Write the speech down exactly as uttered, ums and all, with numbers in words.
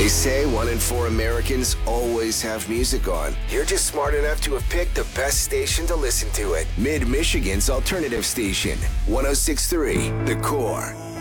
They say one in four Americans always have music on. You're just smart enough to have picked the best station to listen to it. Mid-Michigan's alternative station, one oh six point three, The Core.